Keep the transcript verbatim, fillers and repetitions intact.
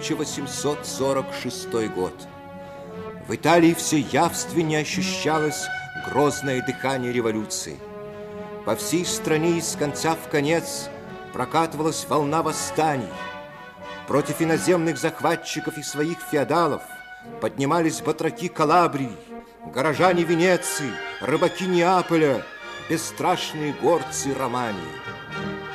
тысяча восемьсот сорок шестой год. В Италии все явственнее ощущалось грозное дыхание революции. По всей стране из конца в конец прокатывалась волна восстаний. Против иноземных захватчиков и своих феодалов поднимались батраки Калабрии, горожане Венеции, рыбаки Неаполя, бесстрашные горцы Романии.